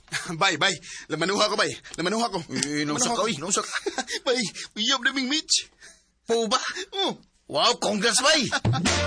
Bay. Lamanuha ko, bay. Lamanuha ko. Nausak ka, nausak. Bay, uyab na ming Mitch. Po ba? Oh. Wow, congrats, bay!